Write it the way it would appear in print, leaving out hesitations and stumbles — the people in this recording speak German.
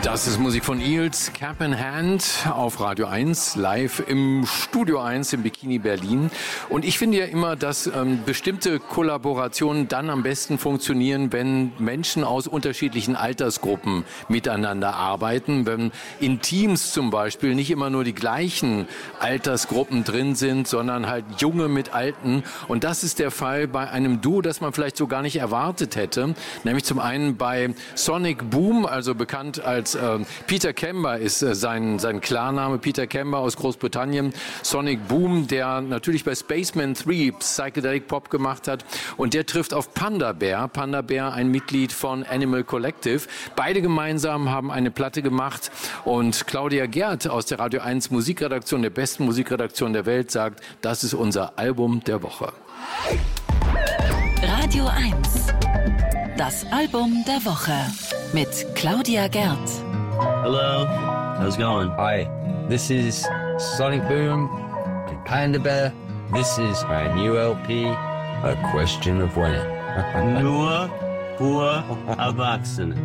Das ist Musik von Eels, Cap in Hand auf Radio 1, live im Studio 1 im Bikini Berlin. Und ich finde ja immer, dass bestimmte Kollaborationen dann am besten funktionieren, wenn Menschen aus unterschiedlichen Altersgruppen miteinander arbeiten. Wenn in Teams zum Beispiel nicht immer nur die gleichen Altersgruppen drin sind, sondern halt Junge mit Alten. Und das ist der Fall bei einem Duo, das man vielleicht so gar nicht erwartet hätte. Nämlich zum einen bei Sonic Boom, also bekannt als Peter Kember ist sein Klarname, Peter Kember aus Großbritannien. Sonic Boom, der natürlich bei Spaceman 3 Psychedelic Pop gemacht hat. Und der trifft auf Panda Bear. Panda Bear, ein Mitglied von Animal Collective. Beide gemeinsam haben eine Platte gemacht. Und Claudia Gerd aus der Radio 1 Musikredaktion, der besten Musikredaktion der Welt, sagt, das ist unser Album der Woche. Radio 1. Das Album der Woche mit Claudia Gerd. Hello, how's it going? Hi, this is Sonic Boom and Panda Bear. This is my new LP, A Question of When. Nur für Erwachsene.